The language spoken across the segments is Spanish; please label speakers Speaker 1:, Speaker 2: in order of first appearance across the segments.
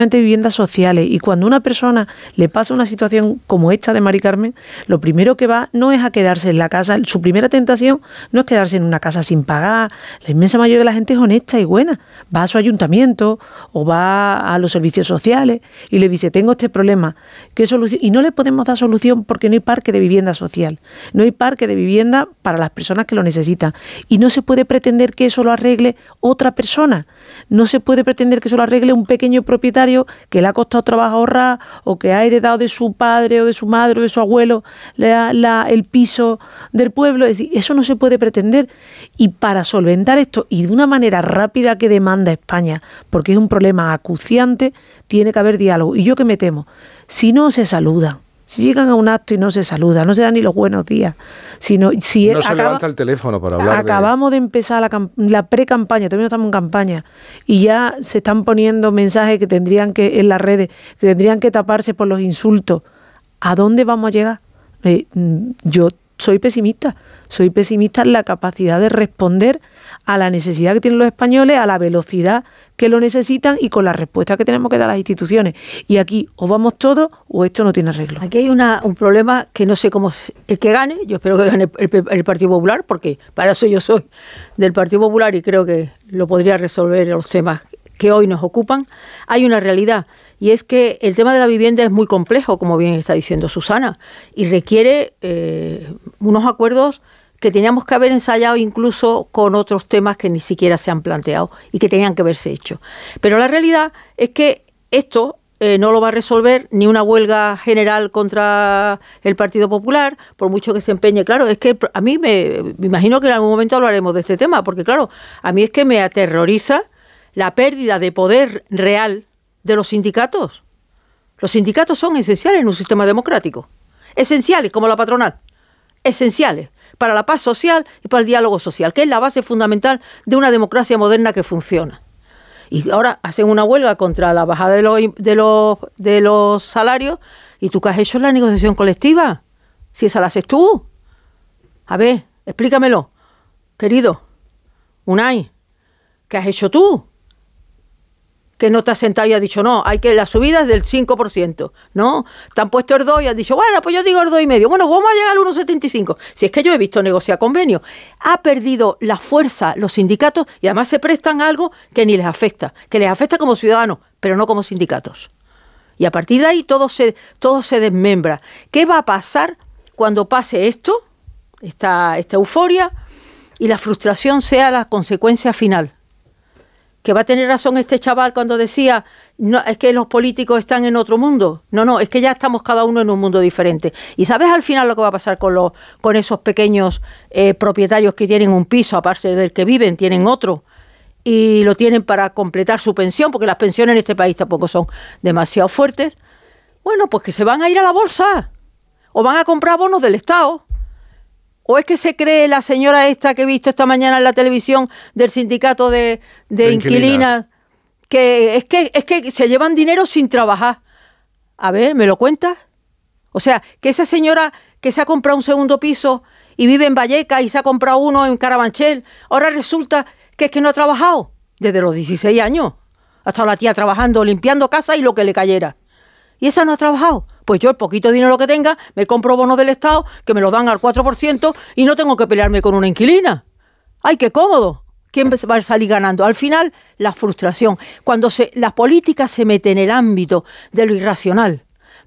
Speaker 1: viviendas sociales, y cuando a una persona le pasa una situación como esta de Mari Carmen, lo primero que va no es a quedarse en la casa, su primera tentación no es quedarse en una casa sin pagar. La inmensa mayoría de la gente es honesta y buena, va a su ayuntamiento o va a los servicios sociales y le dice: tengo este problema, ¿qué solución? Y no le podemos dar solución porque no hay parque de vivienda social, no hay parque de vivienda para las personas que lo necesitan, y no se puede pretender que eso lo arregle otra persona, no se puede pretender que eso lo arregle un pequeño propietario que le ha costado trabajo ahorrar, o que ha heredado de su padre o de su madre o de su abuelo el piso del pueblo. Es decir, eso no se puede pretender. Y para solventar esto, y de una manera rápida que demanda España, porque es un problema acuciante, tiene que haber diálogo. Y yo que me temo, si no se saludan, si llegan a un acto y no se saludan, no se dan ni los buenos días, sino si
Speaker 2: no se levanta el teléfono para hablar.
Speaker 1: Acabamos de empezar la pre-campaña, todavía no estamos en campaña, y ya se están poniendo mensajes que tendrían que, en las redes, que tendrían que taparse por los insultos. ¿A dónde vamos a llegar? Yo soy pesimista en la capacidad de responder a la necesidad que tienen los españoles, a la velocidad que lo necesitan y con la respuesta que tenemos que dar a las instituciones. Y aquí o vamos todos o esto no tiene arreglo.
Speaker 3: Aquí hay un problema que no sé cómo el que gane. Yo espero que gane el Partido Popular, porque para eso yo soy del Partido Popular y creo que lo podría resolver los temas que hoy nos ocupan. Hay una realidad, y es que el tema de la vivienda es muy complejo, como bien está diciendo Susana, y requiere unos acuerdos que teníamos que haber ensayado incluso con otros temas que ni siquiera se han planteado y que tenían que haberse hecho. Pero la realidad es que esto no lo va a resolver ni una huelga general contra el Partido Popular, por mucho que se empeñe. Claro, es que a mí me imagino que en algún momento hablaremos de este tema, porque claro, a mí es que me aterroriza la pérdida de poder real de los sindicatos. Los sindicatos son esenciales en un sistema democrático, esenciales como la patronal, esenciales para la paz social y para el diálogo social, que es la base fundamental de una democracia moderna que funciona. Y ahora hacen una huelga contra la bajada de los salarios, y tú, ¿qué has hecho en la negociación colectiva? Si esa la haces tú. A ver, explícamelo, querido Unai, ¿qué has hecho tú? Que no te has sentado y has dicho, no, hay que las subidas del 5%, ¿no? Te han puesto el 2 y has dicho, bueno, pues yo digo el 2,5. Bueno, vamos a llegar al 1,75. Si es que yo he visto negociar convenios. Ha perdido la fuerza los sindicatos, y además se prestan a algo que ni les afecta, que les afecta como ciudadanos, pero no como sindicatos. Y a partir de ahí todo se desmembra. ¿Qué va a pasar cuando pase esto, esta euforia, y la frustración sea la consecuencia final? Que va a tener razón este chaval cuando decía, no, es que los políticos están en otro mundo. No, es que ya estamos cada uno en un mundo diferente. ¿Y sabes al final lo que va a pasar con esos pequeños propietarios que tienen un piso, aparte del que viven, tienen otro, y lo tienen para completar su pensión, porque las pensiones en este país tampoco son demasiado fuertes? Bueno, pues que se van a ir a la bolsa, o van a comprar bonos del Estado. ¿O es que se cree la señora esta que he visto esta mañana en la televisión del sindicato de inquilinas, que es que se llevan dinero sin trabajar? A ver, ¿me lo cuentas? O sea, que esa señora que se ha comprado un segundo piso y vive en Vallecas y se ha comprado uno en Carabanchel, ahora resulta que es que no ha trabajado desde los 16 años. Ha estado la tía trabajando, limpiando casa y lo que le cayera. ¿Y esa no ha trabajado? Pues yo el poquito dinero que tenga, me compro bonos del Estado, que me lo dan al 4%, y no tengo que pelearme con una inquilina. ¡Ay, qué cómodo! ¿Quién va a salir ganando? Al final, la frustración. Cuando la política se mete en el ámbito de lo irracional,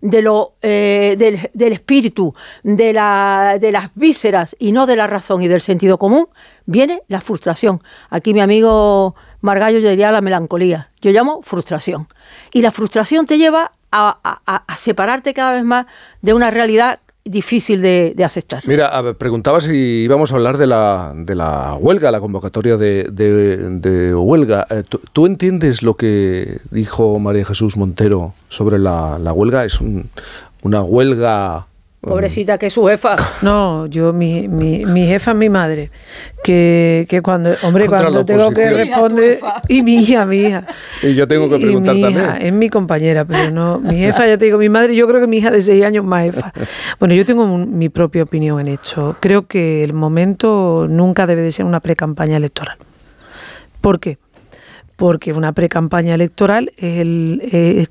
Speaker 3: del espíritu, de las vísceras, y no de la razón y del sentido común, viene la frustración. Aquí mi amigo Margallo diría la melancolía. Yo llamo frustración. Y la frustración te lleva a separarte cada vez más de una realidad difícil de aceptar.
Speaker 2: Mira, preguntaba si íbamos a hablar de la huelga, la convocatoria de huelga. ¿Tú entiendes lo que dijo María Jesús Montero sobre la huelga? Es una huelga...
Speaker 3: Pobrecita, que es su jefa.
Speaker 1: No, mi jefa es mi madre, que cuando tengo que responder, y mi hija.
Speaker 2: Y yo tengo que preguntar también.
Speaker 1: Es mi compañera, pero no, mi jefa, ya te digo, mi madre, yo creo que mi hija de 6 años más jefa. Bueno, yo tengo mi propia opinión en esto. Creo que el momento nunca debe de ser una pre-campaña electoral. ¿Por qué? Porque una pre-campaña electoral es